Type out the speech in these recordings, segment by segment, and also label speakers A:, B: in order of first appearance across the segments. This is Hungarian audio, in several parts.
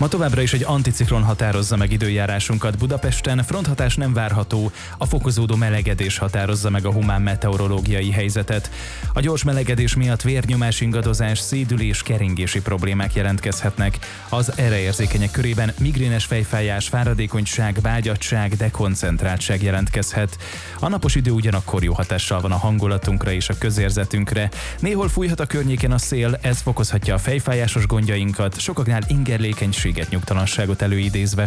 A: Ma továbbra is egy anticiklon határozza meg időjárásunkat Budapesten, fronthatás nem várható, a fokozódó melegedés határozza meg a humán meteorológiai helyzetet. A gyors melegedés miatt vérnyomás ingadozás, szédülés, keringési problémák jelentkezhetnek. Az erre érzékenyek körében migrénes fejfájás, fáradékonyság, vágyadtság, dekoncentráltság jelentkezhet. A napos idő ugyanakkor jó hatással van a hangulatunkra és a közérzetünkre. Néhol fújhat a környéken a szél, ez fokozhatja a fejfájásos gondjainkat, sokaknál ingerlékenységet, nyugtalanságot előidézve.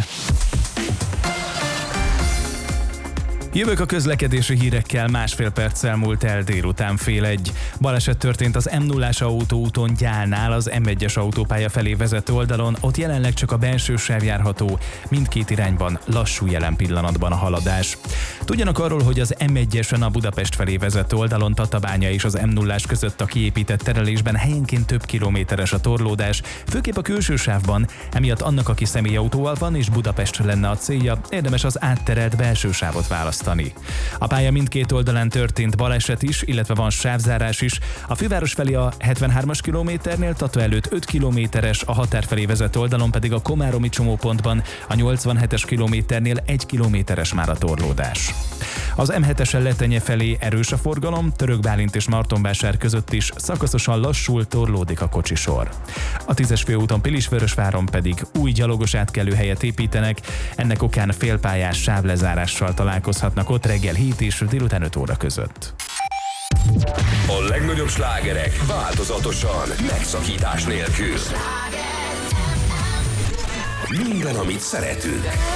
A: Jövök a közlekedési hírekkel, másfél perccel múlt el délután 12:30. Baleset történt az M0-as autóúton Gyálnál, az M1-es autópálya felé vezető oldalon, ott jelenleg csak a belső sáv járható, mindkét irányban lassú jelen pillanatban a haladás. Tudjanak arról, hogy az M1-esen a Budapest felé vezető oldalon Tatabánya és az M0-as között a kiépített terelésben helyenként több kilométeres a torlódás, főképp a külső sávban, emiatt annak, aki személyautóval van és Budapestre lenne a célja, érdemes az átterelt belső sávot választani. A pálya mindkét oldalán történt baleset is, illetve van sávzárás is. A főváros felé a 73-as kilométernél, Tata előtt 5 kilométeres, a határ felé vezető oldalon pedig a komáromi csomópontban a 87-es kilométernél 1 kilométeres már a torlódás. Az M7-esen Letenye felé erős a forgalom, Török Bálint és Martonvásár között is szakaszosan lassul, torlódik a kocsisor. A 10-es főúton Pilisvörösváron pedig új gyalogos átkelőhelyet építenek, ennek okán félpályás sávlezárással találkozhatnak ott reggel 7 és délután 5 óra között.
B: A legnagyobb slágerek változatosan, megszakítás nélkül. Minden, amit szeretünk.